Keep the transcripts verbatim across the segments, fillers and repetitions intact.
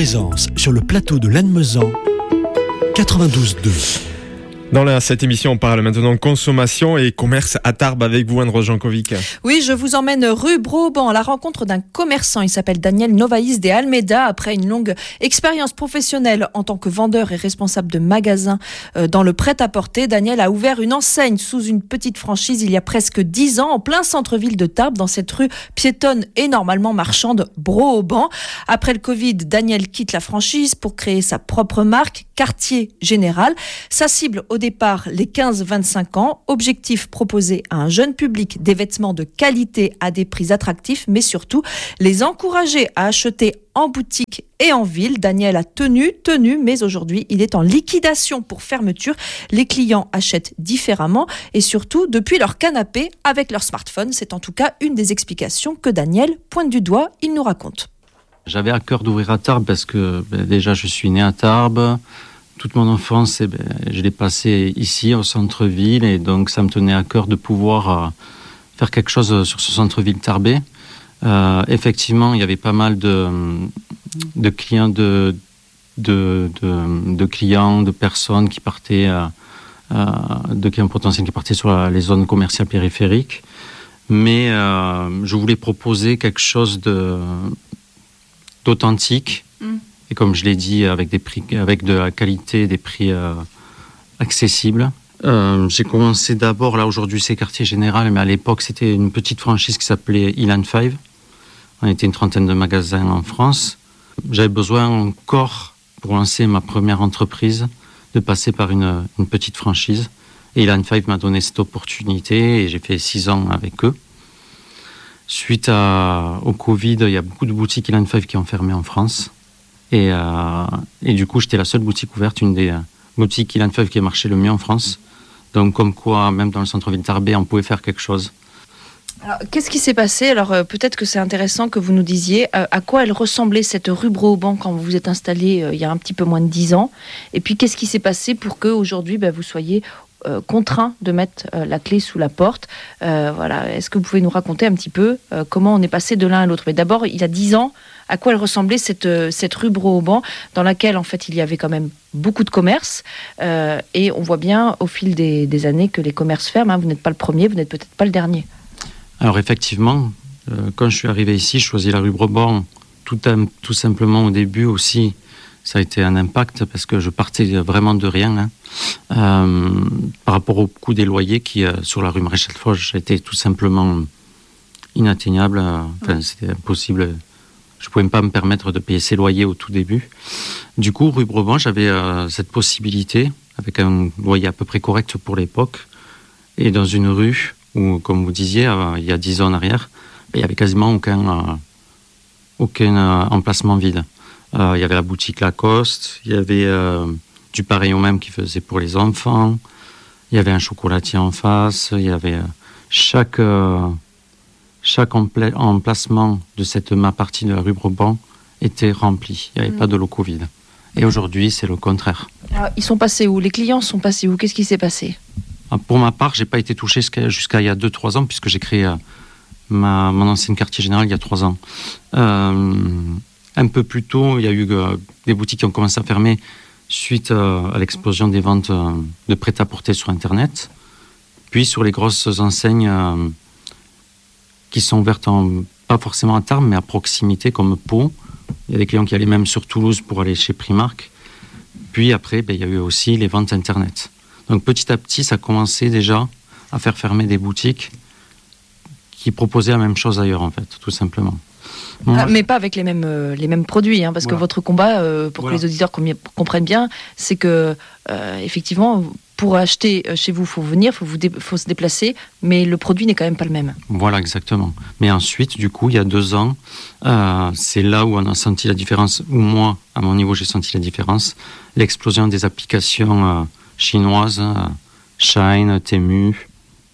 présence sur le plateau de Lannemezan, quatre-vingt-douze deux. Dans la, cette émission, on parle maintenant consommation et commerce à Tarbes avec vous, Anne-Rose Jankovic. Oui, je vous emmène rue Broban à la rencontre d'un commerçant. Il s'appelle Daniel Novaïs de Almeida. Après une longue expérience professionnelle en tant que vendeur et responsable de magasin dans le prêt-à-porter, Daniel a ouvert une enseigne sous une petite franchise il y a presque dix ans en plein centre-ville de Tarbes, dans cette rue piétonne et normalement marchande Broban. Après le Covid, Daniel quitte la franchise pour créer sa propre marque, Quartier Général. Sa cible au départ, les quinze vingt-cinq ans. Objectif, proposer à un jeune public des vêtements de qualité à des prix attractifs, mais surtout les encourager à acheter en boutique et en ville. Daniel a tenu, tenu, mais aujourd'hui, il est en liquidation pour fermeture. Les clients achètent différemment et surtout depuis leur canapé avec leur smartphone. C'est en tout cas une des explications que Daniel pointe du doigt. Il nous raconte. J'avais à cœur d'ouvrir à Tarbes parce que ben, déjà je suis né à Tarbes. Toute mon enfance, eh ben, je l'ai passée ici, au centre-ville, et donc ça me tenait à cœur de pouvoir euh, faire quelque chose sur ce centre-ville tarbais. Euh, effectivement, il y avait pas mal de, de clients, de, de, de, de clients, de personnes qui partaient, euh, euh, de clients potentiels qui partaient sur la, les zones commerciales périphériques. Mais euh, je voulais proposer quelque chose de, d'authentique. Mm. Et comme je l'ai dit, avec des prix, avec de la qualité, des prix euh, accessibles. Euh, j'ai commencé d'abord, là aujourd'hui c'est Quartier Général, mais à l'époque c'était une petite franchise qui s'appelait Ilan Five. On était une trentaine de magasins en France. J'avais besoin encore, pour lancer ma première entreprise, de passer par une, une petite franchise. Et Ilan Five m'a donné cette opportunité et j'ai fait six ans avec eux. Suite à, au Covid, il y a beaucoup de boutiques Ilan Five qui ont fermé en France. Et, euh, et du coup, j'étais la seule boutique ouverte, une des euh, boutiques Ilan Five qui a marché le mieux en France. Donc, comme quoi, même dans le centre-ville tarbais, on pouvait faire quelque chose. Alors, qu'est-ce qui s'est passé ? Alors, euh, peut-être que c'est intéressant que vous nous disiez euh, à quoi elle ressemblait cette rue Broban quand vous vous êtes installé euh, il y a un petit peu moins de dix ans. Et puis, qu'est-ce qui s'est passé pour qu'aujourd'hui, bah, vous soyez euh, contraint de mettre euh, la clé sous la porte. Euh, voilà. Est-ce que vous pouvez nous raconter un petit peu euh, comment on est passé de l'un à l'autre ? Mais d'abord, il y a dix ans, à quoi elle ressemblait cette, cette rue Broban, dans laquelle en fait il y avait quand même beaucoup de commerces, euh, et on voit bien au fil des, des années que les commerces ferment, hein. Vous n'êtes pas le premier, vous n'êtes peut-être pas le dernier. Alors effectivement, euh, quand je suis arrivé ici, je choisis la rue Broban, tout, un, tout simplement au début aussi, ça a été un impact parce que je partais vraiment de rien, hein. euh, par rapport au coût des loyers qui, euh, sur la rue Maréchal Foch, était tout simplement inatteignable, euh, enfin c'était impossible. Je ne pouvais pas me permettre de payer ces loyers au tout début. Du coup, rue Broban, j'avais euh, cette possibilité, avec un loyer à peu près correct pour l'époque, et dans une rue où, comme vous disiez, euh, il y a dix ans en arrière, il n'y avait quasiment aucun, euh, aucun euh, emplacement vide. Euh, il y avait la boutique Lacoste, il y avait euh, du pareil au même qui faisait pour les enfants, il y avait un chocolatier en face, il y avait euh, chaque... Euh, Chaque empla- emplacement de cette ma partie de la rue Broban était rempli. Il n'y avait mmh. pas de locaux vides. Et aujourd'hui, c'est le contraire. Alors, ils sont passés où ? Les clients sont passés où ? Qu'est-ce qui s'est passé ? Pour ma part, je n'ai pas été touché jusqu'à, jusqu'à il y a deux trois ans, puisque j'ai créé euh, ma, mon ancienne Quartier Général il y a trois ans. Euh, un peu plus tôt, il y a eu euh, des boutiques qui ont commencé à fermer suite euh, à l'explosion des ventes euh, de prêt-à-porter sur Internet. Puis sur les grosses enseignes... Euh, qui sont ouvertes en, pas forcément à Tarbes, mais à proximité, comme Pau. Il y a des clients qui allaient même sur Toulouse pour aller chez Primark. Puis après, ben, il y a eu aussi les ventes Internet. Donc petit à petit, ça a commencé déjà à faire fermer des boutiques qui proposaient la même chose ailleurs, en fait, tout simplement. Bon, ah, mais pas avec les mêmes, euh, les mêmes produits, hein, parce voilà. que votre combat, euh, pour voilà. que les auditeurs comprennent bien, c'est que, euh, effectivement, pour acheter chez vous, il faut venir, il faut, dé- faut se déplacer, mais le produit n'est quand même pas le même. Voilà, exactement. Mais ensuite, du coup, il y a deux ans, euh, c'est là où on a senti la différence, où moi, à mon niveau, j'ai senti la différence, l'explosion des applications euh, chinoises, euh, Shine, Temu,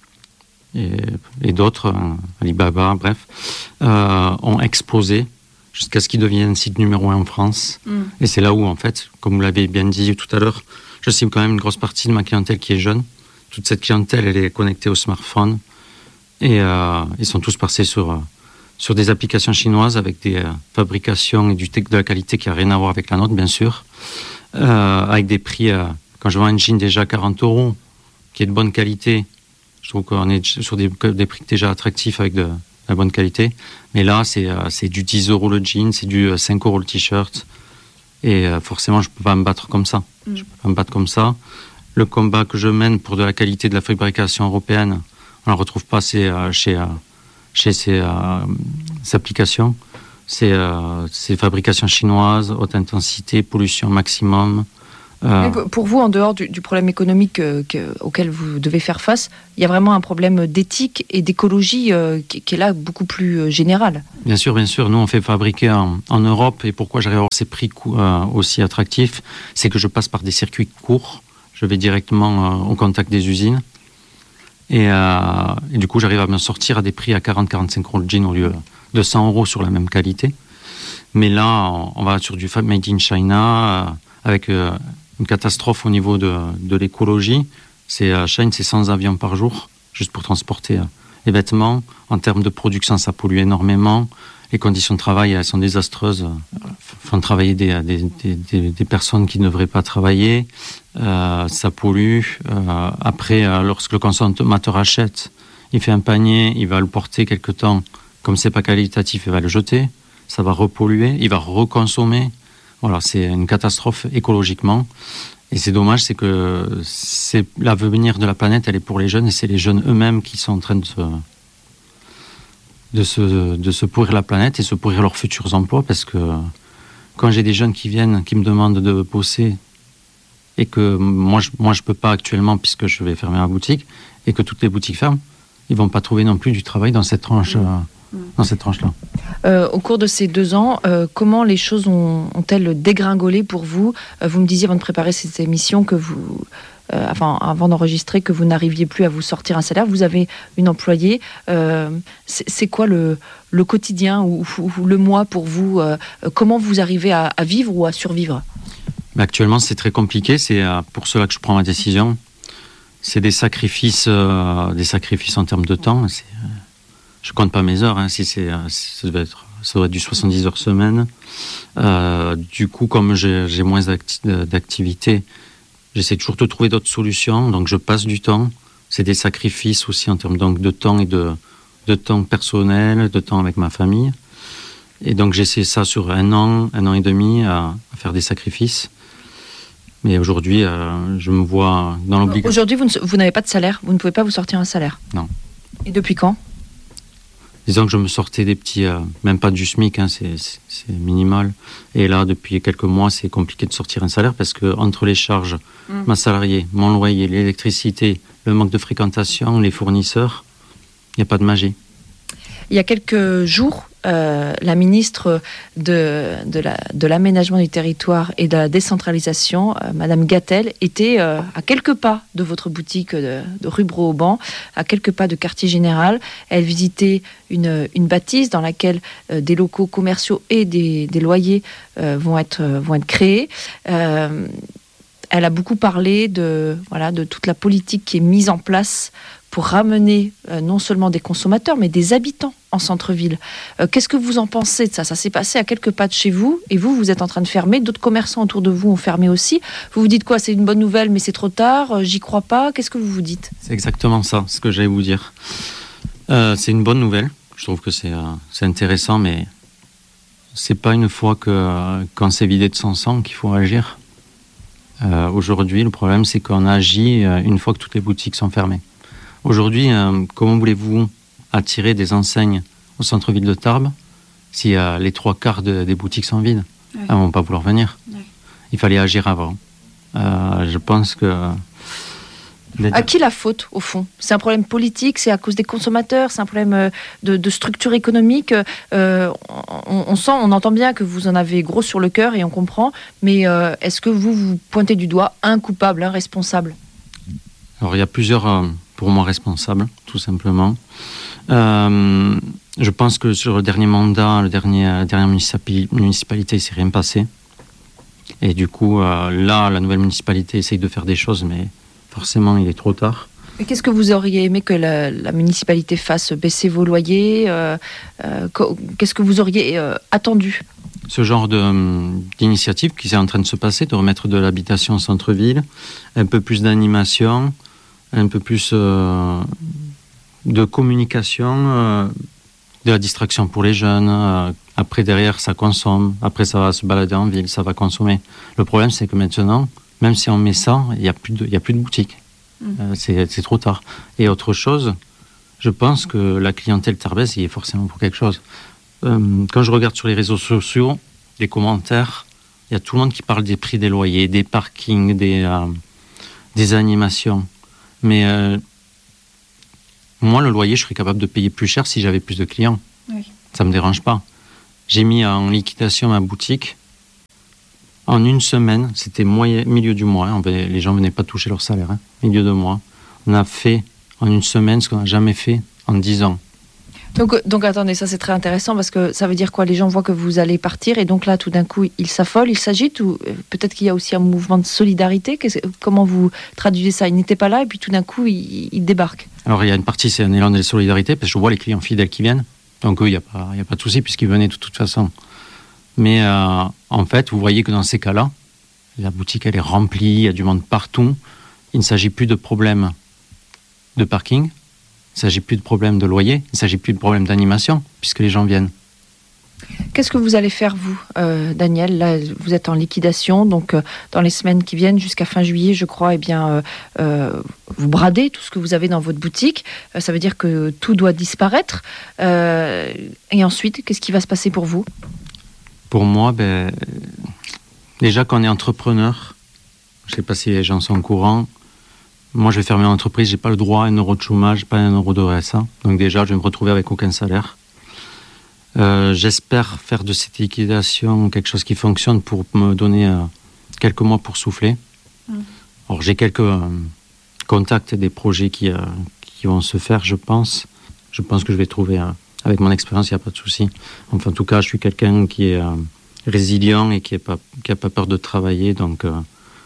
et, et d'autres, euh, Alibaba, bref, euh, ont explosé jusqu'à ce qu'ils deviennent un site numéro un en France. Mm. Et c'est là où, en fait, comme vous l'avez bien dit tout à l'heure, je cible quand même une grosse partie de ma clientèle qui est jeune. Toute cette clientèle, elle est connectée au smartphone. Et euh, ils sont tous passés sur, sur des applications chinoises avec des euh, fabrications et du de la qualité qui n'a rien à voir avec la nôtre, bien sûr, euh, avec des prix, euh, quand je vends un jean déjà quarante euros, qui est de bonne qualité, je trouve qu'on est sur des, des prix déjà attractifs avec de, de la bonne qualité, mais là c'est, euh, c'est du dix euros le jean, c'est du cinq euros le t-shirt, et euh, forcément je ne peux pas me battre comme ça, mmh. je ne peux pas me battre comme ça. Le combat que je mène pour de la qualité de la fabrication européenne, on ne la retrouve pas chez, euh, chez euh, chez ces, euh, ces applications. C'est euh, ces fabrications chinoises, haute intensité, pollution maximum. Euh... Pour vous, en dehors du, du problème économique euh, que, auquel vous devez faire face, il y a vraiment un problème d'éthique et d'écologie euh, qui, qui est là beaucoup plus euh, général. Bien sûr, bien sûr. Nous, on fait fabriquer en, en Europe. Et pourquoi j'arrive à avoir ces prix euh, aussi attractifs, c'est que je passe par des circuits courts. Je vais directement euh, au contact des usines. Et, euh, et du coup, j'arrive à me sortir à des prix à quarante à quarante-cinq euros le jean au lieu de cent euros sur la même qualité. Mais là, on va sur du Made in China euh, avec euh, une catastrophe au niveau de, de l'écologie. C'est, à Chine, c'est cent avions par jour, juste pour transporter euh, les vêtements. En termes de production, ça pollue énormément. Les conditions de travail, elles sont désastreuses. Euh, font travailler des, des, des, des personnes qui ne devraient pas travailler. Euh, ça pollue. Euh, après, euh, lorsque le consommateur achète, il fait un panier, il va le porter quelque temps. Comme c'est pas qualitatif, il va le jeter. Ça va repolluer, il va reconsommer. Voilà, c'est une catastrophe écologiquement. Et c'est dommage, c'est que c'est l'avenir de la planète, elle est pour les jeunes, et c'est les jeunes eux-mêmes qui sont en train de se, de se, de se pourrir la planète et se pourrir leurs futurs emplois, parce que quand j'ai des jeunes qui viennent, qui me demandent de bosser, et que moi je moi je peux pas actuellement puisque je vais fermer ma boutique, et que toutes les boutiques ferment, ils vont pas trouver non plus du travail dans cette tranche, mmh. euh, dans cette tranche-là. Euh, au cours de ces deux ans, euh, comment les choses ont, ont-elles dégringolé pour vous ? euh, Vous me disiez avant de préparer cette émission que vous, euh, avant, avant d'enregistrer, que vous n'arriviez plus à vous sortir un salaire. Vous avez une employée. Euh, c'est, c'est quoi le, le quotidien ou, ou le mois pour vous ? euh, Comment vous arrivez à, à vivre ou à survivre ? Mais actuellement, c'est très compliqué. C'est euh, pour cela que je prends ma décision. C'est des sacrifices, euh, des sacrifices en termes de temps. C'est, euh, je compte pas mes heures. Hein, si c'est, euh, ça doit être, ça doit être du soixante-dix heures semaine. Euh, du coup, comme j'ai, j'ai moins d'acti- d'activité, j'essaie toujours de trouver d'autres solutions. Donc, je passe du temps. C'est des sacrifices aussi en termes donc de temps et de, de temps personnel, de temps avec ma famille. Et donc, j'essaie ça sur un an, un an et demi à, à faire des sacrifices. Mais aujourd'hui, euh, je me vois dans l'obligation. Aujourd'hui, vous, ne, vous n'avez pas de salaire. Vous ne pouvez pas vous sortir un salaire. Non. Et depuis quand ? Disons que je me sortais des petits, euh, même pas du SMIC, hein, c'est, c'est, c'est minimal. Et là, depuis quelques mois, c'est compliqué de sortir un salaire parce que entre les charges, mmh. ma salariée, mon loyer, l'électricité, le manque de fréquentation, les fournisseurs, il n'y a pas de magie. Il y a quelques jours, euh, la ministre de, de, la, de l'aménagement du territoire et de la décentralisation, euh, Madame Gatel, était euh, à quelques pas de votre boutique de, de rue Broauban, à quelques pas de Quartier Général. Elle visitait une, une bâtisse dans laquelle euh, des locaux commerciaux et des, des loyers euh, vont, être, euh, vont être créés. Euh, elle a beaucoup parlé de, voilà, de toute la politique qui est mise en place pour ramener euh, non seulement des consommateurs, mais des habitants en centre-ville. Euh, qu'est-ce que vous en pensez de ça ? Ça s'est passé à quelques pas de chez vous, et vous, vous êtes en train de fermer. D'autres commerçants autour de vous ont fermé aussi. Vous vous dites quoi ? C'est une bonne nouvelle, mais c'est trop tard, euh, j'y crois pas. Qu'est-ce que vous vous dites ? C'est exactement ça, ce que j'allais vous dire. Euh, c'est une bonne nouvelle. Je trouve que c'est, euh, c'est intéressant, mais c'est pas une fois que, euh, quand c'est vidé de son sang qu'il faut agir. Euh, aujourd'hui, le problème, c'est qu'on agit euh, une fois que toutes les boutiques sont fermées. Aujourd'hui, euh, comment voulez-vous attirer des enseignes au centre-ville de Tarbes si euh, les trois quarts de, des boutiques sont vides ? Oui. Elles ne vont pas vouloir venir. Oui. Il fallait agir avant. Euh, je pense que... Euh, à qui la faute, au fond ? C'est un problème politique, c'est à cause des consommateurs, c'est un problème de, de structure économique. Euh, on, on sent, on entend bien que vous en avez gros sur le cœur et on comprend, mais euh, est-ce que vous, vous pointez du doigt un coupable, un responsable ? Alors, il y a plusieurs... Euh, pour moi responsable, tout simplement. Euh, je pense que sur le dernier mandat, le dernier, la dernière municipalité, il ne s'est rien passé. Et du coup, euh, là, la nouvelle municipalité essaye de faire des choses, mais forcément, il est trop tard. Et qu'est-ce que vous auriez aimé que la, la municipalité fasse? Baisser vos loyers euh, euh, Qu'est-ce que vous auriez euh, attendu? Ce genre de, d'initiative qui est en train de se passer, de remettre de l'habitation au centre-ville, un peu plus d'animation, un peu plus euh, de communication, euh, de la distraction pour les jeunes. Euh, après, derrière, ça consomme. Après, ça va se balader en ville, ça va consommer. Le problème, c'est que maintenant, même si on met ça, il n'y a plus de, il y a plus de boutique. Mmh. Euh, c'est, c'est trop tard. Et autre chose, je pense que la clientèle tarbaise y est forcément pour quelque chose. Euh, quand je regarde sur les réseaux sociaux, les commentaires, il y a tout le monde qui parle des prix des loyers, des parkings, des, euh, des animations. Mais euh, moi, le loyer, je serais capable de payer plus cher si j'avais plus de clients. Oui. Ça ne me dérange pas. J'ai mis en liquidation ma boutique. En une semaine, c'était moyen, milieu du mois, hein, les gens ne venaient pas toucher leur salaire, hein, milieu de mois. On a fait en une semaine ce qu'on n'a jamais fait en dix ans. Donc, donc attendez, ça c'est très intéressant parce que ça veut dire quoi? Les gens voient que vous allez partir et donc là tout d'un coup ils s'affolent, ils s'agitent, ou peut-être qu'il y a aussi un mouvement de solidarité. Comment vous traduisez ça? Ils n'étaient pas là et puis tout d'un coup ils, ils débarquent. Alors il y a une partie, c'est un élan de solidarité parce que je vois les clients fidèles qui viennent, donc eux il n'y a pas, il n'y a pas de souci puisqu'ils venaient de toute façon. Mais euh, en fait vous voyez que dans ces cas-là, la boutique elle est remplie, il y a du monde partout, il ne s'agit plus de problèmes de parking. Il ne s'agit plus de problème de loyer, il ne s'agit plus de problème d'animation, puisque les gens viennent. Qu'est-ce que vous allez faire, vous, euh, Daniel? Là, vous êtes en liquidation, donc euh, dans les semaines qui viennent, jusqu'à fin juillet, je crois, eh bien, euh, euh, vous bradez tout ce que vous avez dans votre boutique. Euh, ça veut dire que tout doit disparaître. Euh, et ensuite, qu'est-ce qui va se passer pour vous? Pour moi, ben, déjà, quand on est entrepreneur, je ne sais pas si les gens sont au courant, moi, je vais fermer l'entreprise, je n'ai pas le droit à un euro de chômage, pas un euro de R S A. Donc déjà, je vais me retrouver avec aucun salaire. Euh, j'espère faire de cette liquidation quelque chose qui fonctionne pour me donner euh, quelques mois pour souffler. Mmh. Alors, j'ai quelques euh, contacts et des projets qui, euh, qui vont se faire, je pense. Je pense que je vais trouver, euh, avec mon expérience, il n'y a pas de souci. Enfin, en tout cas, je suis quelqu'un qui est euh, résilient et qui n'a pas, qui a pas peur de travailler, donc... Euh,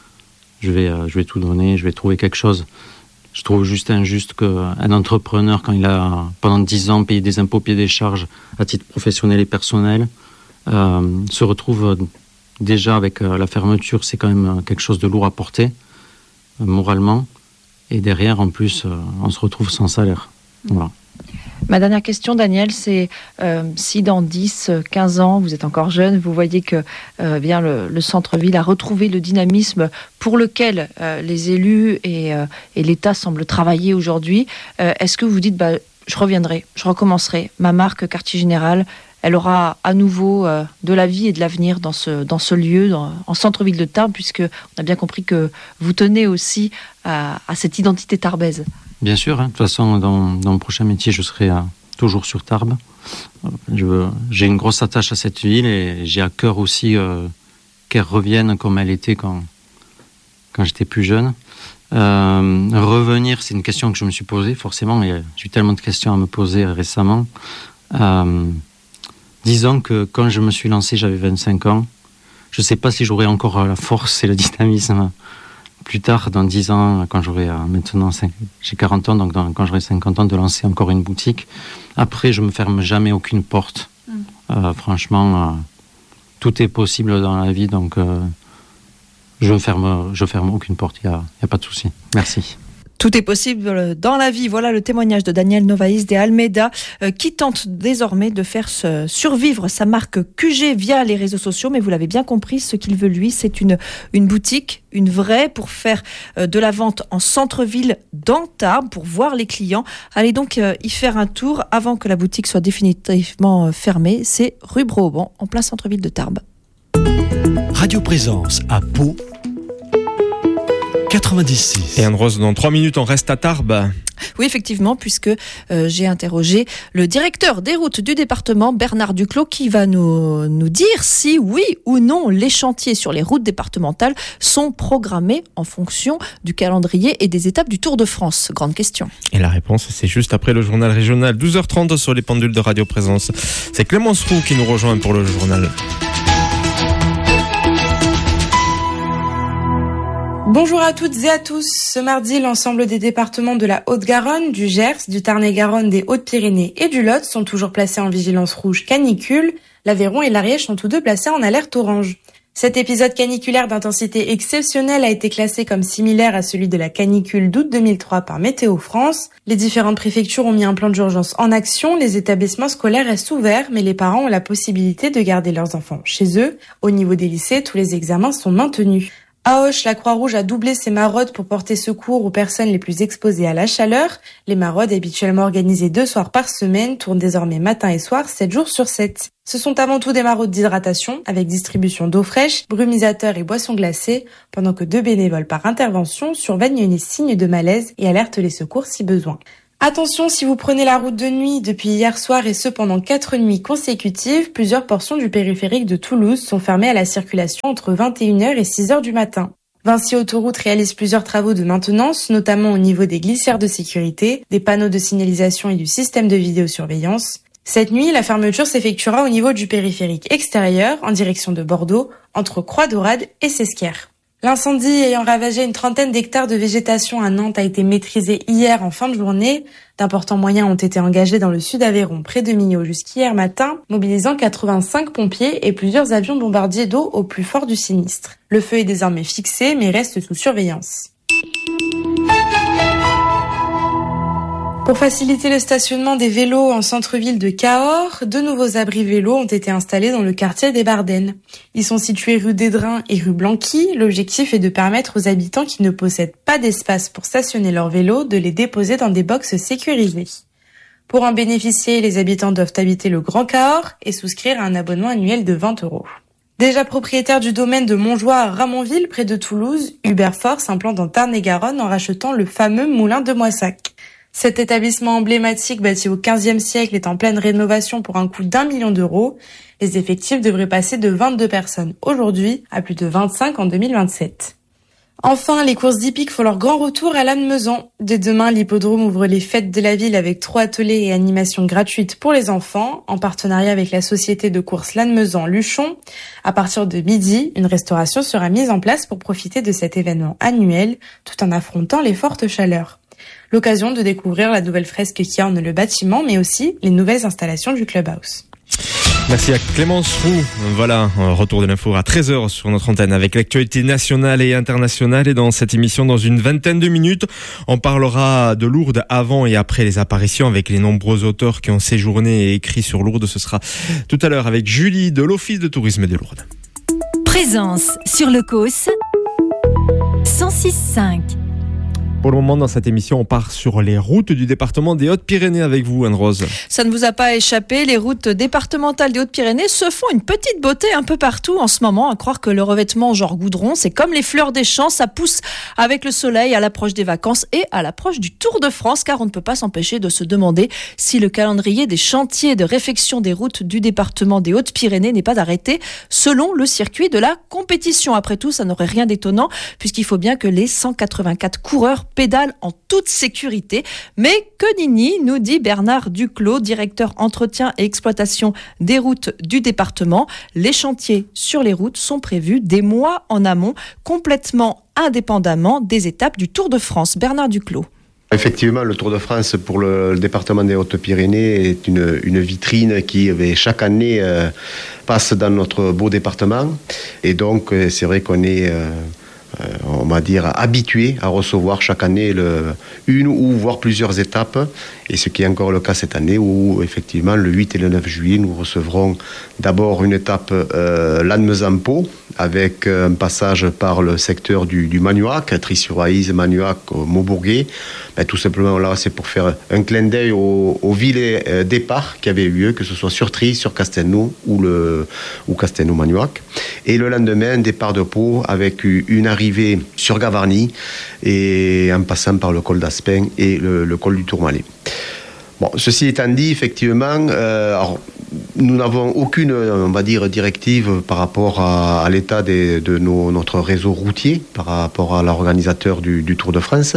Je vais, euh, je vais tout donner, je vais trouver quelque chose. Je trouve juste injuste qu'un entrepreneur, quand il a pendant dix ans payé des impôts, payé des charges à titre professionnel et personnel, euh, se retrouve déjà avec euh, la fermeture, c'est quand même quelque chose de lourd à porter, euh, moralement. Et derrière, en plus, euh, on se retrouve sans salaire. Voilà. Ma dernière question, Daniel, c'est euh, si dans dix, quinze ans, vous êtes encore jeune, vous voyez que euh, bien le, le centre-ville a retrouvé le dynamisme pour lequel euh, les élus et, euh, et l'État semblent travailler aujourd'hui, euh, est-ce que vous dites, bah, je reviendrai, je recommencerai, ma marque Quartier Général, elle aura à nouveau euh, de la vie et de l'avenir dans ce, dans ce lieu, dans, en centre-ville de Tarbes, puisque on a bien compris que vous tenez aussi à, à cette identité tarbaise. Bien sûr, hein. De toute façon, dans, dans mon prochain métier, je serai euh, toujours sur Tarbes. Je veux, j'ai une grosse attache à cette ville et j'ai à cœur aussi euh, qu'elle revienne comme elle était quand, quand j'étais plus jeune. Euh, revenir, c'est une question que je me suis posée, forcément, et j'ai eu tellement de questions à me poser récemment. Euh, disons que quand je me suis lancé, j'avais vingt-cinq ans. Je ne sais pas si j'aurai encore la force et le dynamisme plus tard, dans dix ans, quand j'aurai euh, maintenant, cinq, j'ai quarante ans, donc dans, quand j'aurai cinquante ans, de lancer encore une boutique. Après, je ne me ferme jamais aucune porte. Mmh. Euh, franchement, euh, tout est possible dans la vie, donc euh, je ne ferme, je ferme aucune porte, il n'y a, y a pas de souci. Merci. Tout est possible dans la vie. Voilà le témoignage de Daniel Novaïs de Almeida euh, qui tente désormais de faire se survivre sa marque Q G via les réseaux sociaux. Mais vous l'avez bien compris, ce qu'il veut lui, c'est une, une boutique, une vraie, pour faire euh, de la vente en centre-ville dans Tarbes, pour voir les clients. Allez donc euh, y faire un tour avant que la boutique soit définitivement euh, fermée. C'est rue Broban, en plein centre-ville de Tarbes. Radio Présence à Pau quatre-vingt-dix-six. Et Anne-Rose, dans trois minutes, on reste à Tarbes. Oui, effectivement, puisque euh, j'ai interrogé le directeur des routes du département, Bernard Duclos, qui va nous, nous dire si, oui ou non, les chantiers sur les routes départementales sont programmés en fonction du calendrier et des étapes du Tour de France. Grande question. Et la réponse, c'est juste après le journal régional, douze heures trente sur les pendules de Radio Présence. C'est Clémence Roux qui nous rejoint pour le journal. Bonjour à toutes et à tous. Ce mardi, l'ensemble des départements de la Haute-Garonne, du Gers, du Tarn-et-Garonne, des Hautes-Pyrénées et du Lot sont toujours placés en vigilance rouge canicule. L'Aveyron et l'Ariège sont tous deux placés en alerte orange. Cet épisode caniculaire d'intensité exceptionnelle a été classé comme similaire à celui de la canicule d'août deux mille trois par Météo France. Les différentes préfectures ont mis un plan d'urgence en action. Les établissements scolaires restent ouverts, mais les parents ont la possibilité de garder leurs enfants chez eux. Au niveau des lycées, tous les examens sont maintenus. À Auch, la Croix-Rouge a doublé ses maraudes pour porter secours aux personnes les plus exposées à la chaleur. Les maraudes, habituellement organisées deux soirs par semaine, tournent désormais matin et soir, sept jours sur sept. Ce sont avant tout des maraudes d'hydratation, avec distribution d'eau fraîche, brumisateurs et boissons glacées, pendant que deux bénévoles par intervention surveillent les signes de malaise et alertent les secours si besoin. Attention, si vous prenez la route de nuit depuis hier soir et ce pendant quatre nuits consécutives, plusieurs portions du périphérique de Toulouse sont fermées à la circulation entre vingt et une heures et six heures du matin. Vinci Autoroute réalise plusieurs travaux de maintenance, notamment au niveau des glissières de sécurité, des panneaux de signalisation et du système de vidéosurveillance. Cette nuit, la fermeture s'effectuera au niveau du périphérique extérieur, en direction de Bordeaux, entre Croix-Daurade et Sesquières. L'incendie ayant ravagé une trentaine d'hectares de végétation à Nantes a été maîtrisé hier en fin de journée. D'importants moyens ont été engagés dans le sud Aveyron, près de Millau, jusqu'hier matin, mobilisant quatre-vingt-cinq pompiers et plusieurs avions bombardiers d'eau au plus fort du sinistre. Le feu est désormais fixé, mais reste sous surveillance. Pour faciliter le stationnement des vélos en centre-ville de Cahors, de nouveaux abris vélos ont été installés dans le quartier des Bardennes. Ils sont situés rue d'Édrin et rue Blanqui. L'objectif est de permettre aux habitants qui ne possèdent pas d'espace pour stationner leurs vélos de les déposer dans des boxes sécurisées. Pour en bénéficier, les habitants doivent habiter le Grand Cahors et souscrire à un abonnement annuel de vingt euros. Déjà propriétaire du domaine de Montjoie à Ramonville, près de Toulouse, Hubert Fort s'implante dans Tarn-et-Garonne en rachetant le fameux moulin de Moissac. Cet établissement emblématique bâti au quinzième siècle est en pleine rénovation pour un coût d'un million d'euros. Les effectifs devraient passer de vingt-deux personnes aujourd'hui à plus de vingt-cinq en deux mille vingt-sept. Enfin, les courses d'hippiques font leur grand retour à Lannemezan. Dès demain, l'hippodrome ouvre les fêtes de la ville avec trois ateliers et animations gratuites pour les enfants, en partenariat avec la société de courses Lannemezan-Luchon. À partir de midi, une restauration sera mise en place pour profiter de cet événement annuel, tout en affrontant les fortes chaleurs. L'occasion de découvrir la nouvelle fresque qui orne le bâtiment, mais aussi les nouvelles installations du Clubhouse. Merci à Clémence Roux. Voilà, retour de l'info à treize heures sur notre antenne avec l'actualité nationale et internationale. Et dans cette émission, dans une vingtaine de minutes, on parlera de Lourdes avant et après les apparitions avec les nombreux auteurs qui ont séjourné et écrit sur Lourdes. Ce sera tout à l'heure avec Julie de l'Office de tourisme des Lourdes. Présence sur le Causse cent six virgule cinq. Pour le moment, dans cette émission, on part sur les routes du département des Hautes-Pyrénées avec vous, Anne-Rose. Ça ne vous a pas échappé, les routes départementales des Hautes-Pyrénées se font une petite beauté un peu partout en ce moment. À croire que le revêtement genre goudron, c'est comme les fleurs des champs, ça pousse avec le soleil à l'approche des vacances et à l'approche du Tour de France, car on ne peut pas s'empêcher de se demander si le calendrier des chantiers de réfection des routes du département des Hautes-Pyrénées n'est pas arrêté selon le circuit de la compétition. Après tout, ça n'aurait rien d'étonnant, puisqu'il faut bien que les cent quatre-vingt-quatre coureurs pédale en toute sécurité. Mais que nenni, nous dit Bernard Duclos, directeur entretien et exploitation des routes du département. Les chantiers sur les routes sont prévus des mois en amont, complètement indépendamment des étapes du Tour de France. Bernard Duclos. Effectivement, le Tour de France pour le, le département des Hautes-Pyrénées est une, une vitrine qui chaque année euh, passe dans notre beau département. Et donc, c'est vrai qu'on est... Euh, Euh, on va dire habitué à recevoir chaque année le, une ou voire plusieurs étapes, et ce qui est encore le cas cette année où effectivement le huit et le neuf juillet nous recevrons d'abord une étape euh, Lannemezan-Pau avec un passage par le secteur du, du Magnoac, Tri-sur-Aïs, Magnoac, Maubourguet. Ben, tout simplement là c'est pour faire un clin d'œil aux, aux villes euh, départ qui avaient eu lieu, que ce soit sur Tri, sur Castelnau ou, le, ou Castelnau-Magnoac. Et le lendemain, départ de Pau avec une arrivée sur Gavarnie et en passant par le col d'Aspin et le, le col du Tourmalet. Bon, ceci étant dit, effectivement, euh, alors, nous n'avons aucune, on va dire, directive par rapport à, à l'état des, de nos, notre réseau routier, par rapport à l'organisateur du, du Tour de France.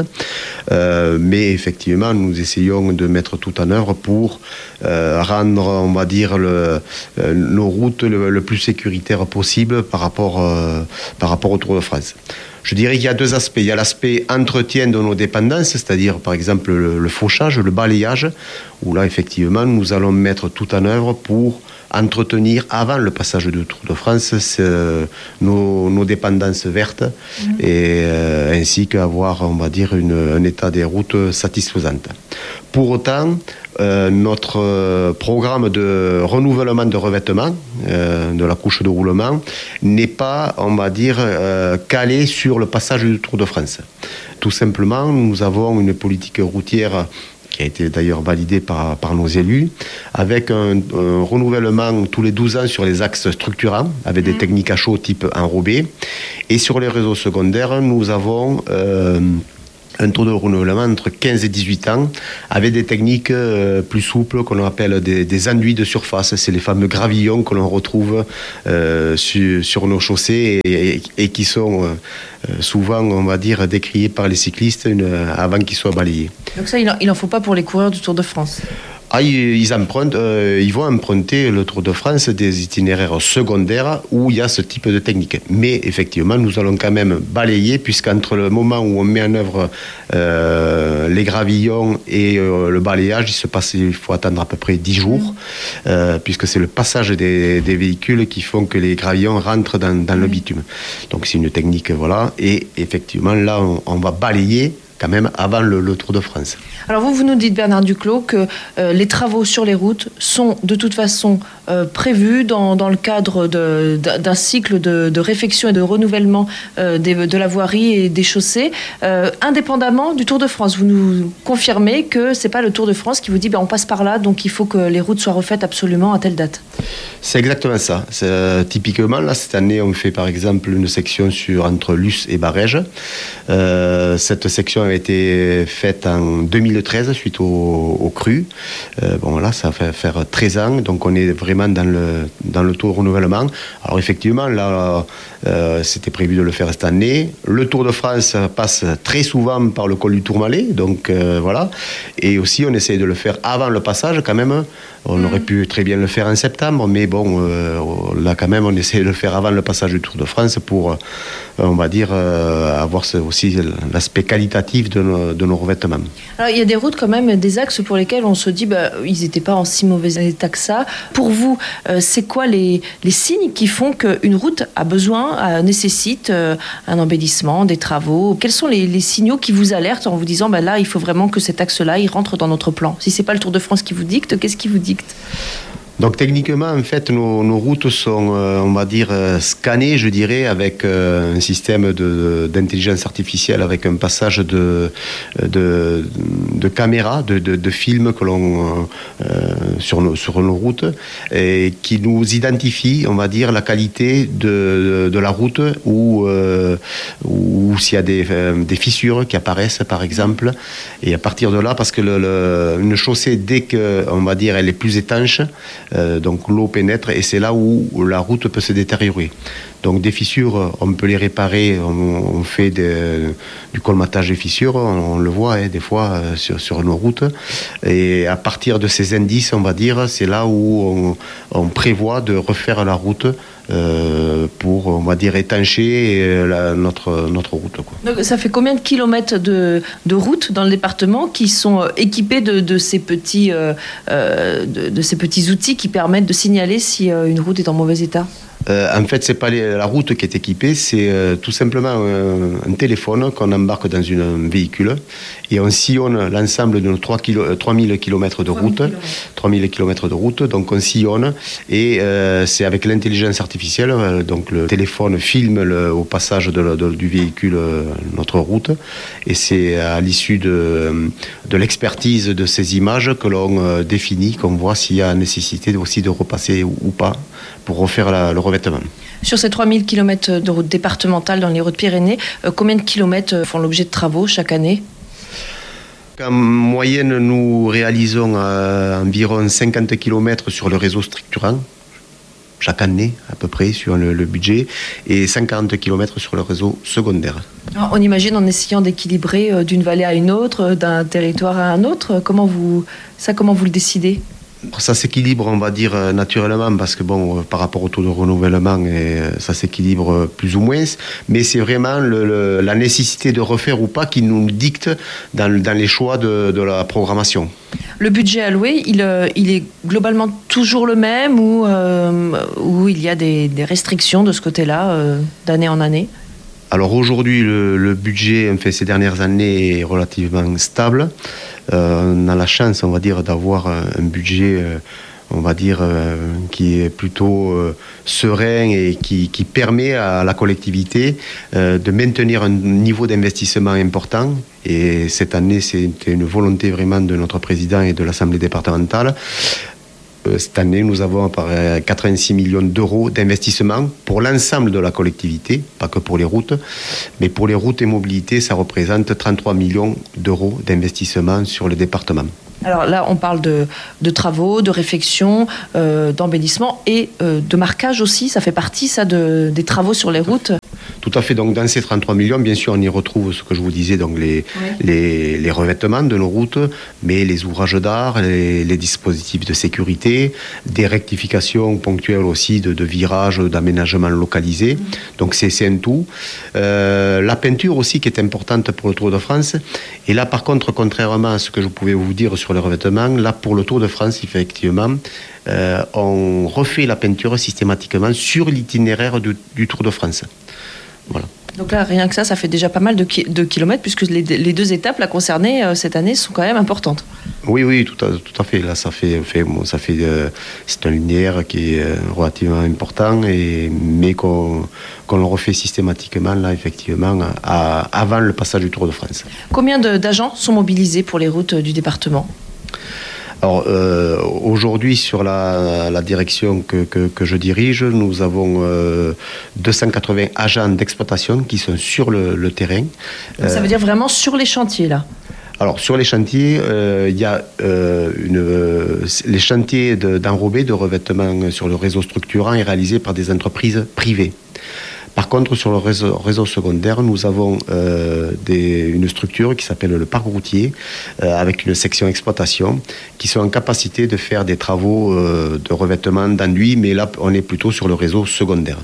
Euh, mais effectivement, nous essayons de mettre tout en œuvre pour euh, rendre, on va dire, le, euh, nos routes le, le plus sécuritaires possible par rapport, euh, par rapport au Tour de France. Je dirais qu'il y a deux aspects. Il y a l'aspect entretien de nos dépendances, c'est-à-dire par exemple le, le fauchage, le balayage, où là effectivement nous allons mettre tout en œuvre pour entretenir avant le passage du Tour de France euh, nos, nos dépendances vertes mmh. et euh, ainsi qu'avoir, on va dire, une, un état des routes satisfaisant. Pour autant, euh, notre euh, programme de renouvellement de revêtement euh, de la couche de roulement n'est pas, on va dire, euh, calé sur le passage du Tour de France. Tout simplement, nous avons une politique routière qui a été d'ailleurs validé par, par nos élus, avec un, un renouvellement tous les douze ans sur les axes structurants, avec des techniques à chaud type enrobé. Et sur les réseaux secondaires, nous avons euh, un taux de renouvellement entre quinze et dix-huit ans, avec des techniques euh, plus souples qu'on appelle des, des enduits de surface. C'est les fameux gravillons que l'on retrouve euh, sur, sur nos chaussées et, et, et qui sont euh, souvent, on va dire, décriés par les cyclistes une, avant qu'ils soient balayés. Donc ça, il n'en faut pas pour les coureurs du Tour de France. Ah, ils, ils, empruntent, euh, ils vont emprunter le Tour de France des itinéraires secondaires où il y a ce type de technique. Mais effectivement, nous allons quand même balayer, puisqu'entre le moment où on met en œuvre euh, les gravillons et euh, le balayage, il se passe, il faut attendre à peu près dix jours, euh, puisque c'est le passage des, des véhicules qui font que les gravillons rentrent dans, dans le bitume. Donc c'est une technique, voilà. Et effectivement, là, on, on va balayer quand même avant le, le Tour de France. Alors vous, vous nous dites, Bernard Duclos, que euh, les travaux sur les routes sont de toute façon euh, prévus dans, dans le cadre de, d'un cycle de, de réfection et de renouvellement euh, des, de la voirie et des chaussées, euh, indépendamment du Tour de France. Vous nous confirmez que ce n'est pas le Tour de France qui vous dit ben, on passe par là, donc il faut que les routes soient refaites absolument à telle date. C'est exactement ça. C'est, euh, typiquement, là, cette année, on fait par exemple une section sur, entre Luce et Barège. Euh, cette section a été faite en deux mille treize suite au, au cru. Euh, bon là, ça fait faire treize ans, donc on est vraiment dans le dans le Tour de renouvellement. Alors effectivement, là, euh, c'était prévu de le faire cette année. Le Tour de France passe très souvent par le col du Tourmalet, donc euh, voilà. Et aussi, on essaie de le faire avant le passage, quand même. On aurait pu très bien le faire en septembre, mais bon, euh, là quand même, on essaie de le faire avant le passage du Tour de France pour, euh, on va dire, euh, avoir aussi l'aspect qualitatif de nos, de nos revêtements. Alors, il y a des routes quand même, des axes pour lesquels on se dit, bah, ils n'étaient pas en si mauvais état que ça. Pour vous, euh, c'est quoi les, les signes qui font qu'une route a besoin, a, nécessite euh, un embellissement, des travaux? Quels sont les, les signaux qui vous alertent en vous disant, bah, là, il faut vraiment que cet axe-là, il rentre dans notre plan? Si ce n'est pas le Tour de France qui vous dicte, qu'est-ce qui vous dicte? Donc techniquement, en fait, nos, nos routes sont, euh, on va dire, euh, scannées, je dirais, avec euh, un système de, d'intelligence artificielle, avec un passage de, de, de caméras, de, de, de films que l'on euh, sur, nos, sur nos routes, et qui nous identifie, on va dire, la qualité de, de, de la route, ou euh, ou s'il y a des, euh, des fissures qui apparaissent, par exemple. Et à partir de là, parce que le, le, une chaussée, dès que, on va dire, elle est plus étanche, Euh, donc l'eau pénètre et c'est là où la route peut se détériorer. Donc des fissures, on peut les réparer, on, on fait des, du colmatage des fissures, on, on le voit hein, des fois euh, sur, sur nos routes. Et à partir de ces indices, on va dire, c'est là où on, on prévoit de refaire la route euh, pour, on va dire, étancher la, notre, notre route, quoi. Donc, ça fait combien de kilomètres de, de route dans le département qui sont équipés de, de, ces petits, euh, de, de ces petits outils qui permettent de signaler si une route est en mauvais état? Euh, en fait, c'est pas les, la route qui est équipée, c'est euh, tout simplement euh, un téléphone qu'on embarque dans une, un véhicule et on sillonne l'ensemble de nos trois mille kilomètres de route, trois mille kilomètres de route, donc on sillonne et euh, c'est avec l'intelligence artificielle, euh, donc le téléphone filme le, au passage de, de, du véhicule euh, notre route et c'est à l'issue de, de l'expertise de ces images que l'on euh, définit, qu'on voit s'il y a nécessité aussi de repasser ou, ou pas pour refaire la, le revêtement. Sur ces trois mille kilomètres de route départementale dans les Hautes-Pyrénées, euh, combien de kilomètres font l'objet de travaux chaque année? En moyenne, nous réalisons euh, environ cinquante kilomètres sur le réseau structurant, chaque année à peu près sur le, le budget, et cent quarante kilomètres sur le réseau secondaire. Alors, on imagine en essayant d'équilibrer euh, d'une vallée à une autre, d'un territoire à un autre, comment vous, ça, comment vous le décidez? Ça s'équilibre, on va dire, naturellement, parce que bon, par rapport au taux de renouvellement, ça s'équilibre plus ou moins. Mais c'est vraiment le, le, la nécessité de refaire ou pas qui nous dicte dans, dans les choix de, de la programmation. Le budget alloué, il, il est globalement toujours le même ou, euh, ou il y a des, des restrictions de ce côté-là, euh, d'année en année ? Alors aujourd'hui, le, le budget, en fait, ces dernières années, est relativement stable. Euh, on a la chance, on va dire, d'avoir un, un budget, euh, on va dire, euh, qui est plutôt euh, serein et qui, qui permet à la collectivité euh, de maintenir un niveau d'investissement important. Et cette année, c'était une volonté vraiment de notre président et de l'Assemblée départementale. Cette année, nous avons quatre-vingt-six millions d'euros d'investissement pour l'ensemble de la collectivité, pas que pour les routes, mais pour les routes et mobilités, ça représente trente-trois millions d'euros d'investissement sur le département. Alors là, on parle de, de travaux, de réfection, euh, d'embellissement et euh, de marquage aussi. Ça fait partie, ça, de, des travaux sur les routes. Tout à fait. Donc, dans ces trente-trois millions, bien sûr, on y retrouve ce que je vous disais, donc les, oui. les, les revêtements de nos routes, mais les ouvrages d'art, les, les dispositifs de sécurité, des rectifications ponctuelles aussi de, de virages, d'aménagements localisés. Mmh. Donc, c'est, c'est un tout. Euh, la peinture aussi, qui est importante pour le Tour de France. Et là, par contre, contrairement à ce que je pouvais vous dire sur les revêtements, là, pour le Tour de France, effectivement, euh, on refait la peinture systématiquement sur l'itinéraire du, du Tour de France. Voilà. Donc là, rien que ça, ça fait déjà pas mal de, ki- de kilomètres, puisque les, les deux étapes là, concernées euh, cette année sont quand même importantes. Oui, oui, tout à, tout à fait. Là, ça fait, fait, bon, ça fait euh, c'est un linéaire qui est euh, relativement important, et, mais qu'on, qu'on le refait systématiquement, là, effectivement, à, avant le passage du Tour de France. Combien de, d'agents sont mobilisés pour les routes du département ? Alors, euh, aujourd'hui, sur la, la direction que, que, que je dirige, nous avons euh, deux cent quatre-vingts agents d'exploitation qui sont sur le, le terrain. Donc, ça veut dire vraiment sur les chantiers, là ? Alors, sur les chantiers, euh, il y a euh, une, euh, les chantiers de, d'enrobés, de revêtement sur le réseau structurant est réalisé par des entreprises privées. Par contre, sur le réseau, réseau secondaire, nous avons euh, des, une structure qui s'appelle le parc routier, euh, avec une section exploitation, qui sont en capacité de faire des travaux euh, de revêtement d'enduit, mais là, on est plutôt sur le réseau secondaire.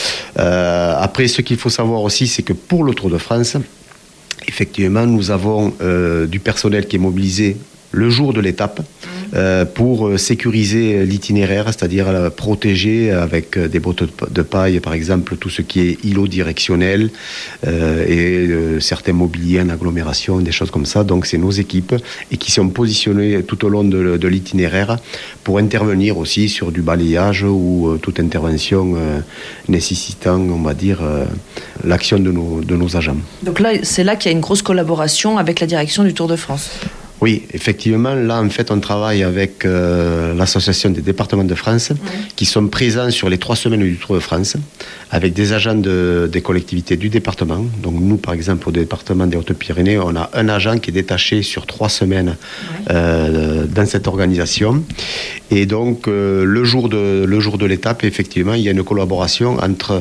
Euh, après, ce qu'il faut savoir aussi, c'est que pour le Tour de France, effectivement, nous avons euh, du personnel qui est mobilisé le jour de l'étape euh, pour sécuriser l'itinéraire, c'est-à-dire euh, protéger avec des bottes de paille, par exemple, tout ce qui est îlot directionnel euh, et euh, certains mobiliers en agglomération, des choses comme ça. Donc c'est nos équipes et qui sont positionnées tout au long de, de l'itinéraire pour intervenir aussi sur du balayage ou euh, toute intervention euh, nécessitant, on va dire, euh, l'action de nos, de nos agents. Donc là, c'est là qu'il y a une grosse collaboration avec la direction du Tour de France. Oui, effectivement, là, en fait, on travaille avec euh, l'Association des départements de France, oui, qui sont présents sur les trois semaines du Tour de France, avec des agents de, des collectivités du département. Donc, nous, par exemple, au département des Hautes-Pyrénées, on a un agent qui est détaché sur trois semaines, oui, euh, dans cette organisation. Et donc, euh, le jour de, le jour de l'étape, effectivement, il y a une collaboration entre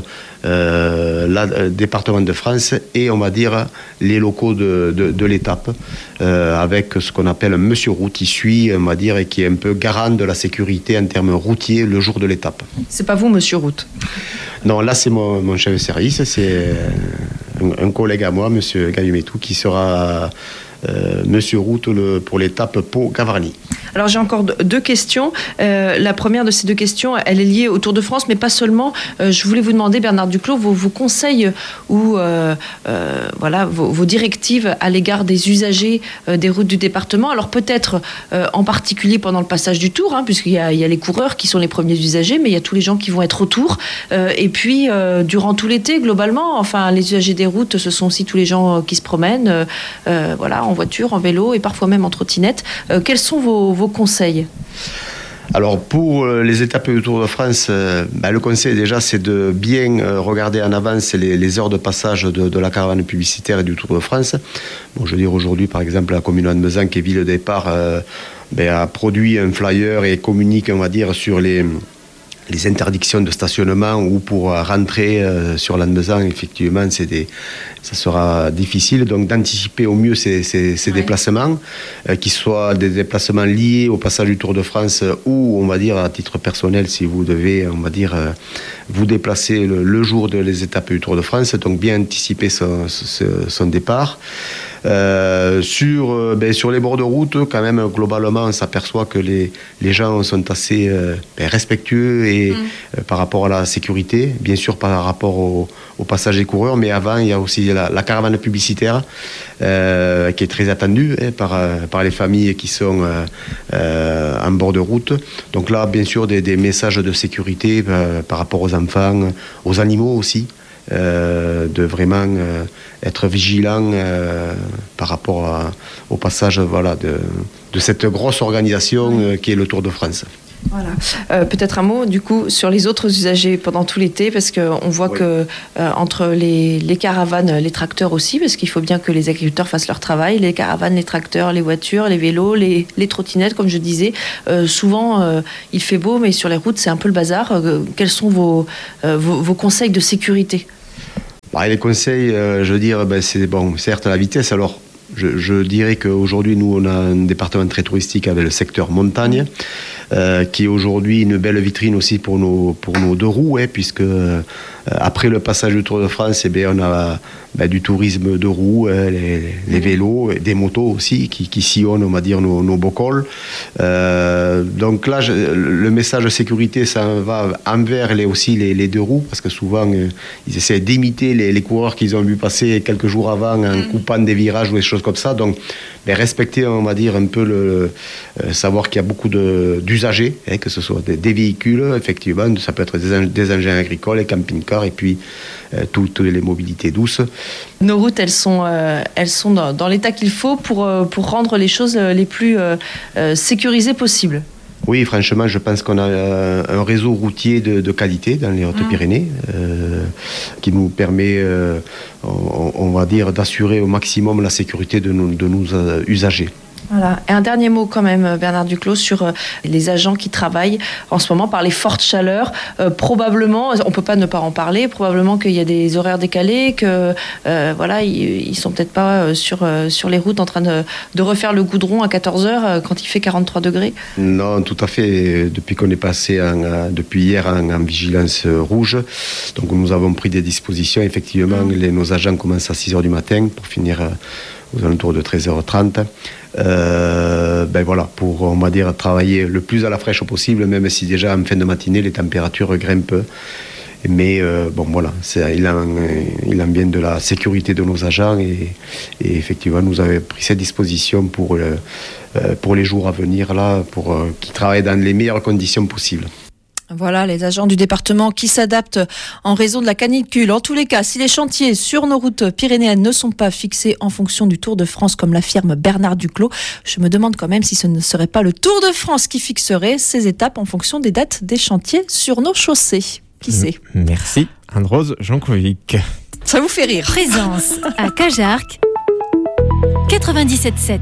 euh, le département de France et, on va dire, les locaux de, de, de l'étape, euh, avec ce qu'on appelle un monsieur route qui suit, on va dire, et qui est un peu garant de la sécurité en termes routiers le jour de l'étape. C'est pas vous, monsieur route? Non, là, c'est mon, mon chef de service, c'est un, un collègue à moi, monsieur Gayumetou, qui sera euh, monsieur route le, pour l'étape Pau-Gavarnie. Alors j'ai encore deux questions. Euh, la première de ces deux questions, elle est liée au Tour de France, mais pas seulement. Euh, je voulais vous demander, Bernard Duclos, vos, vos conseils ou euh, euh, voilà, vos, vos directives à l'égard des usagers euh, des routes du département. Alors peut-être euh, en particulier pendant le passage du Tour, hein, puisqu'il y a, il y a les coureurs qui sont les premiers usagers, mais il y a tous les gens qui vont être autour. Euh, et puis euh, durant tout l'été, globalement, enfin les usagers des routes, ce sont aussi tous les gens qui se promènent, euh, euh, voilà, en voiture, en vélo et parfois même en trottinette. Euh, quels sont vos, vos conseils? Alors pour les étapes du Tour de France, euh, bah, le conseil déjà c'est de bien euh, regarder en avance les, les heures de passage de, de la caravane publicitaire et du Tour de France. Bon, je veux dire aujourd'hui par exemple la commune d'Annemaison qui est ville de départ euh, bah, a produit un flyer et communique on va dire sur les les interdictions de stationnement ou pour rentrer euh, sur Lannemezan, effectivement, c'est des, ça sera difficile. Donc d'anticiper au mieux ces, ces, ces ouais. déplacements, euh, qu'ils soient des déplacements liés au passage du Tour de France ou, on va dire, à titre personnel, si vous devez, on va dire, euh, vous déplacer le, le jour des étapes du Tour de France. Donc bien anticiper son, son, son départ. Euh, sur, euh, ben, sur les bords de route, quand même, globalement, on s'aperçoit que les, les gens sont assez euh, ben, respectueux et, mmh. euh, par rapport à la sécurité, bien sûr par rapport au, au passage des coureurs, mais avant, il y a aussi la, la caravane publicitaire euh, qui est très attendue hein, par, par les familles qui sont euh, euh, en bord de route. Donc là, bien sûr, des, des messages de sécurité euh, par rapport aux enfants, aux animaux aussi. Euh, de vraiment euh, être vigilant euh, par rapport à, au passage voilà, de, de cette grosse organisation euh, qui est le Tour de France. Voilà. Euh, peut-être un mot du coup sur les autres usagers pendant tout l'été, parce qu'on voit oui. que euh, entre les, les caravanes, les tracteurs aussi, parce qu'il faut bien que les agriculteurs fassent leur travail, les caravanes, les tracteurs, les voitures, les vélos, les, les trottinettes, comme je disais, euh, souvent euh, il fait beau, mais sur les routes c'est un peu le bazar. Euh, quels sont vos, euh, vos, vos conseils de sécurité ? Bah, les conseils, euh, je veux dire, ben, c'est bon, certes la vitesse. Alors, je, je dirais qu'aujourd'hui, nous, on a un département très touristique avec le secteur montagne, euh, qui est aujourd'hui une belle vitrine aussi pour nos, pour nos deux roues, hein, puisque euh, après le passage du Tour de France, eh bien, on a ben, du tourisme de roues, hein, les, les vélos, des motos aussi, qui, qui sillonnent, on va dire, nos, nos beaux cols. Euh, donc là, je, le message de sécurité, ça va envers les, aussi les, les deux roues, parce que souvent, euh, ils essaient d'imiter les, les coureurs qu'ils ont vu passer quelques jours avant en coupant des virages ou des choses comme ça. Donc, ben, respecter, on va dire, un peu le... Euh, savoir qu'il y a beaucoup de, d'usagers, hein, que ce soit des, des véhicules, effectivement, ça peut être des, des engins agricoles, des camping-cars, et puis euh, toutes les mobilités douces. Nos routes, elles sont, euh, elles sont dans, dans l'état qu'il faut pour, euh, pour rendre les choses les plus euh, euh, sécurisées possibles. Oui, franchement, je pense qu'on a euh, un réseau routier de, de qualité dans les Hautes-Pyrénées euh, qui nous permet, euh, on, on va dire, d'assurer au maximum la sécurité de nos, de nos euh, usagers. Voilà. Et un dernier mot quand même, Bernard Duclos, sur les agents qui travaillent en ce moment par les fortes chaleurs. Euh, probablement, on ne peut pas ne pas en parler, probablement qu'il y a des horaires décalés, que euh, voilà, ils ne sont peut-être pas sur, sur les routes en train de, de refaire le goudron à quatorze heures quand il fait quarante-trois degrés. Non, tout à fait. Depuis qu'on est passé en, depuis hier en, en vigilance rouge, donc nous avons pris des dispositions. Effectivement, mmh. les, nos agents commencent à six heures du matin pour finir aux alentours de treize heures trente. Euh, ben voilà, pour, on va dire, travailler le plus à la fraîche possible, même si déjà en fin de matinée les températures grimpent. Mais euh, bon voilà, c'est, il, en, il en vient de la sécurité de nos agents et, et effectivement nous avons pris cette disposition pour, le, pour les jours à venir là, pour euh, qu'ils travaillent dans les meilleures conditions possibles. Voilà, les agents du département qui s'adaptent en raison de la canicule. En tous les cas, si les chantiers sur nos routes pyrénéennes ne sont pas fixés en fonction du Tour de France, comme l'affirme Bernard Duclos, je me demande quand même si ce ne serait pas le Tour de France qui fixerait ces étapes en fonction des dates des chantiers sur nos chaussées. Qui sait ? Merci, Anne-Rose Jankovic. Ça vous fait rire. Présence à Cajarc, quatre-vingt-dix-sept sept.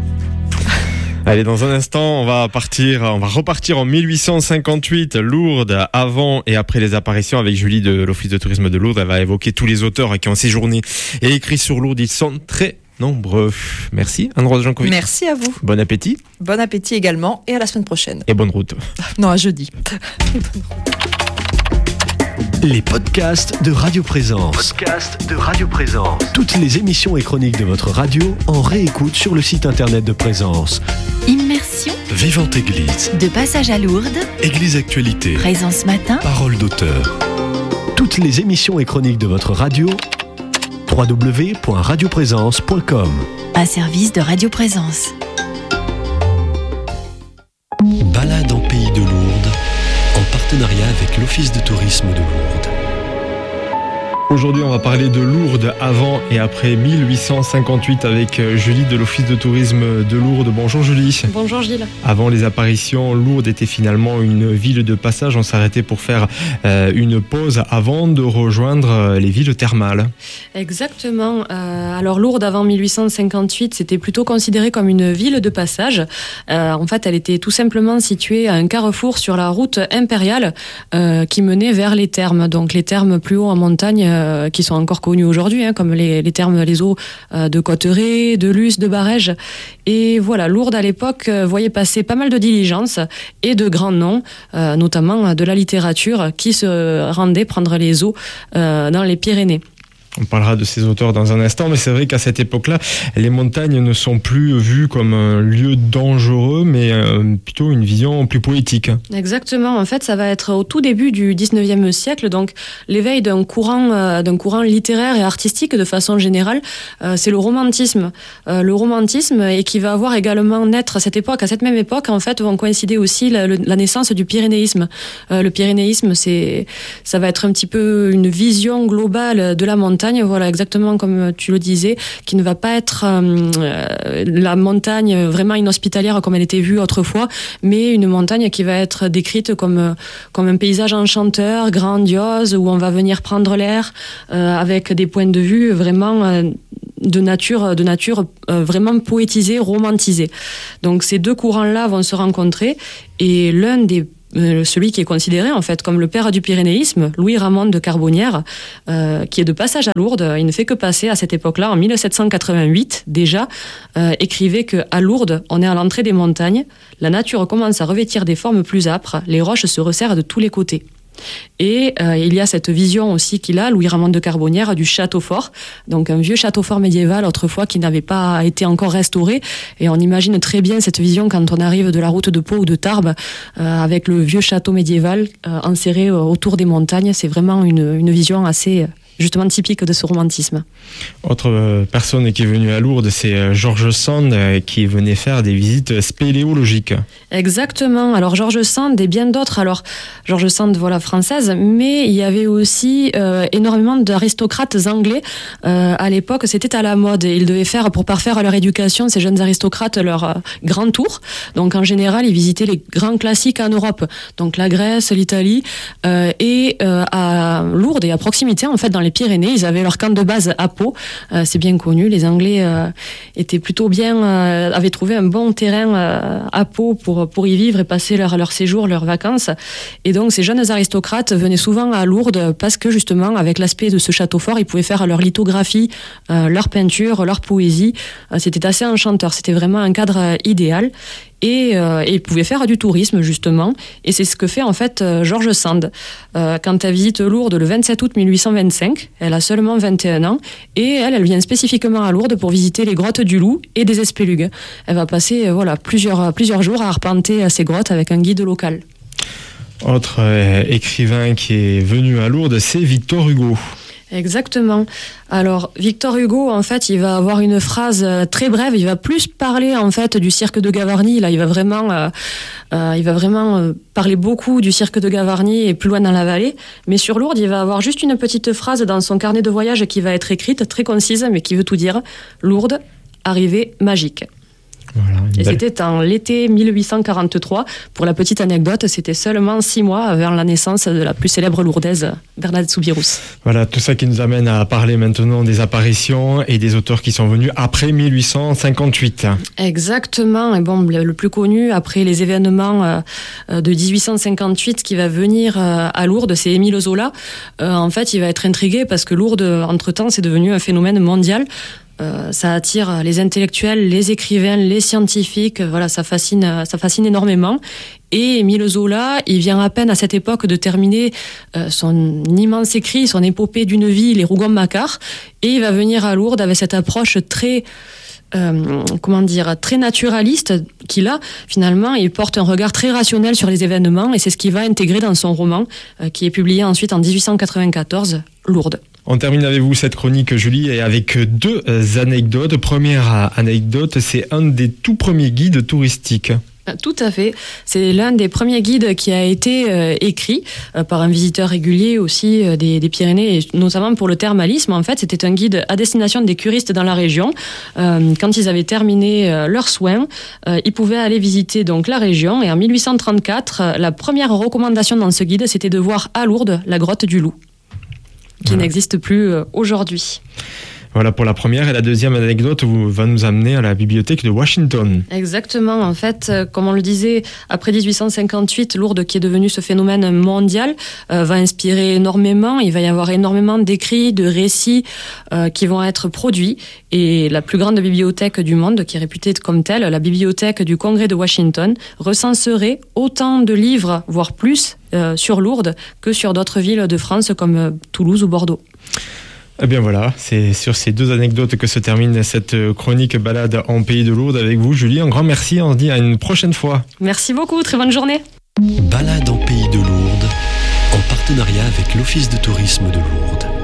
Allez, dans un instant, on va partir, on va repartir en mille huit cent cinquante-huit, Lourdes, avant et après les apparitions avec Julie de l'Office de tourisme de Lourdes. Elle va évoquer tous les auteurs qui ont séjourné et écrit sur Lourdes. Ils sont très nombreux. Merci, Anne-Rose Jankovic. Merci à vous. Bon appétit. Bon appétit également et à la semaine prochaine. Et bonne route. Non, à jeudi. Les podcasts de Radio Présence. Podcasts de Radio Présence. Toutes les émissions et chroniques de votre radio en réécoute sur le site internet de Présence. Immersion. Vivante Église. De passage à Lourdes. Église Actualité. Présence matin. Parole d'auteur. Toutes les émissions et chroniques de votre radio. w w w point radio présence point com. Un service de Radio Présence. Balade en pays de Lourdes, en partenariat avec l'Office de tourisme de Lourdes. Aujourd'hui, on va parler de Lourdes avant et après mille huit cent cinquante-huit avec Julie de l'Office de tourisme de Lourdes. Bonjour Julie. Bonjour Gilles. Avant les apparitions, Lourdes était finalement une ville de passage. On s'arrêtait pour faire euh, une pause avant de rejoindre les villes thermales. Exactement. Euh, alors Lourdes avant mille huit cent cinquante-huit, c'était plutôt considéré comme une ville de passage. Euh, en fait, elle était tout simplement située à un carrefour sur la route impériale euh, qui menait vers les thermes. Donc les thermes plus haut en montagne euh, qui sont encore connus aujourd'hui, hein, comme les, les thermes, les eaux euh, de Cotteret, de Luce, de Barèges. Et voilà, Lourdes à l'époque euh, voyait passer pas mal de diligences et de grands noms, euh, notamment de la littérature, qui se rendaient prendre les eaux euh, dans les Pyrénées. On parlera de ces auteurs dans un instant, mais c'est vrai qu'à cette époque-là, les montagnes ne sont plus vues comme un lieu dangereux, mais euh, plutôt une vision plus poétique. Exactement. En fait, ça va être au tout début du dix-neuvième siècle, donc l'éveil d'un courant, euh, d'un courant littéraire et artistique de façon générale, euh, c'est le romantisme. Euh, le romantisme, et qui va avoir également naître à cette époque, à cette même époque, en fait, vont coïncider aussi la, la naissance du pyrénéisme. Euh, le pyrénéisme, c'est, ça va être un petit peu une vision globale de la montagne. Voilà, exactement comme tu le disais, qui ne va pas être euh, la montagne vraiment inhospitalière comme elle était vue autrefois, mais une montagne qui va être décrite comme, comme un paysage enchanteur, grandiose, où on va venir prendre l'air euh, avec des points de vue vraiment euh, de nature, de nature euh, vraiment poétisée, romantisée. Donc ces deux courants-là vont se rencontrer, et l'un des celui qui est considéré en fait comme le père du pyrénéisme, Louis Ramon de Carbonnières, euh, qui est de passage à Lourdes, il ne fait que passer à cette époque-là, en mille sept cent quatre-vingt-huit déjà, euh, écrivait qu'à Lourdes, on est à l'entrée des montagnes, la nature commence à revêtir des formes plus âpres, les roches se resserrent de tous les côtés. Et euh, il y a cette vision aussi qu'il a, Louis Ramon de Carbonnières, du château fort, donc un vieux château fort médiéval autrefois qui n'avait pas été encore restauré, et on imagine très bien cette vision quand on arrive de la route de Pau ou de Tarbes euh, avec le vieux château médiéval euh, enserré euh, autour des montagnes. C'est vraiment une, une vision assez... Euh, justement typique de ce romantisme. Autre personne qui est venue à Lourdes, c'est George Sand, qui venait faire des visites spéléologiques. Exactement. Alors George Sand et bien d'autres. Alors George Sand, voilà, française, mais il y avait aussi euh, énormément d'aristocrates anglais. Euh, à l'époque, c'était à la mode. Ils devaient faire, pour parfaire leur éducation, ces jeunes aristocrates, leur euh, grand tour. Donc en général, ils visitaient les grands classiques en Europe. Donc la Grèce, l'Italie, euh, et euh, à Lourdes et à proximité, en fait, dans les Pyrénées, ils avaient leur camp de base à Pau, euh, c'est bien connu. Les Anglais euh, étaient plutôt bien, euh, avaient trouvé un bon terrain euh, à Pau pour pour y vivre et passer leur leur séjour, leurs vacances. Et donc ces jeunes aristocrates venaient souvent à Lourdes parce que justement, avec l'aspect de ce château fort, ils pouvaient faire leur lithographie, euh, leur peinture, leur poésie. Euh, c'était assez enchanteur. C'était vraiment un cadre euh, idéal. Et, euh, et il pouvait faire du tourisme justement, et c'est ce que fait en fait euh, George Sand euh, quand elle visite Lourdes le vingt-sept août mille huit cent vingt-cinq. Elle a seulement vingt et un ans, et elle, elle vient spécifiquement à Lourdes pour visiter les grottes du Loup et des Espélugues. Elle va passer euh, voilà plusieurs plusieurs jours à arpenter ces grottes avec un guide local. Autre euh, écrivain qui est venu à Lourdes, c'est Victor Hugo. Exactement. Alors, Victor Hugo, en fait, il va avoir une phrase très brève. Il va plus parler, en fait, du cirque de Gavarnie. Là, il va vraiment, euh, euh, il va vraiment euh, parler beaucoup du cirque de Gavarnie et plus loin dans la vallée. Mais sur Lourdes, il va avoir juste une petite phrase dans son carnet de voyage qui va être écrite, très concise, mais qui veut tout dire. Lourdes, arrivée magique. Voilà, et belle... c'était en l'été mille huit cent quarante-trois. Pour la petite anecdote, c'était seulement six mois avant la naissance de la plus célèbre lourdaise, Bernadette Soubirous. Voilà, tout ça qui nous amène à parler maintenant des apparitions et des auteurs qui sont venus après mille huit cent cinquante-huit. Exactement. Et bon, le plus connu après les événements de dix-huit cent cinquante-huit qui va venir à Lourdes, c'est Émile Zola. En fait, il va être intrigué parce que Lourdes, entre-temps, c'est devenu un phénomène mondial. Euh, ça attire les intellectuels, les écrivains, les scientifiques. Voilà, ça fascine, ça fascine énormément. Et Émile Zola, il vient à peine à cette époque de terminer euh, son immense écrit, son épopée d'une vie, les Rougon-Macquart, et il va venir à Lourdes avec cette approche très Euh, comment dire, très naturaliste qu'il a. Finalement, il porte un regard très rationnel sur les événements, et c'est ce qu'il va intégrer dans son roman euh, qui est publié ensuite en dix-huit cent quatre-vingt-quatorze, Lourdes. On termine avec vous cette chronique, Julie, et avec deux anecdotes. Première anecdote, c'est un des tout premiers guides touristiques. Tout à fait. C'est l'un des premiers guides qui a été euh, écrit euh, par un visiteur régulier aussi euh, des, des Pyrénées, et notamment pour le thermalisme. En fait, c'était un guide à destination des curistes dans la région. Euh, quand ils avaient terminé euh, leurs soins, euh, ils pouvaient aller visiter donc la région. Et en mille huit cent trente-quatre, euh, la première recommandation dans ce guide, c'était de voir à Lourdes la grotte du Loup, qui voilà. n'existe plus euh, aujourd'hui. Voilà pour la première, et la deuxième anecdote va nous amener à la bibliothèque de Washington. Exactement, en fait, comme on le disait, après dix-huit cent cinquante-huit, Lourdes, qui est devenu ce phénomène mondial, euh, va inspirer énormément. Il va y avoir énormément d'écrits, de récits euh, qui vont être produits. Et la plus grande bibliothèque du monde, qui est réputée comme telle, la bibliothèque du Congrès de Washington, recenserait autant de livres, voire plus, euh, sur Lourdes que sur d'autres villes de France comme euh, Toulouse ou Bordeaux. Eh bien voilà, c'est sur ces deux anecdotes que se termine cette chronique balade en Pays de Lourdes avec vous, Julie. Un grand merci, on se dit à une prochaine fois. Merci beaucoup, très bonne journée. Balade en Pays de Lourdes, en partenariat avec l'Office de tourisme de Lourdes.